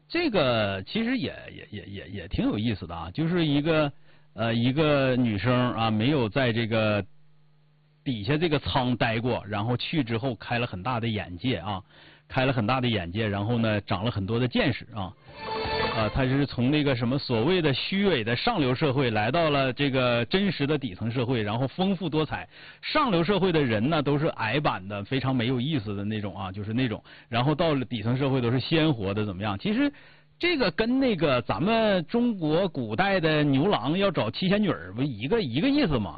这个其实也挺有意思的啊，就是一个女生啊，没有在这个底下这个舱待过，然后去之后开了很大的眼界啊，然后呢长了很多的见识啊。他是从那个什么所谓的虚伪的上流社会来到了这个真实的底层社会，然后丰富多彩。上流社会的人呢都是矮板的，非常没有意思的那种啊，就是那种。然后到了底层社会都是鲜活的，怎么样？其实这个跟那个咱们中国古代的牛郎要找七仙女不一个意思吗？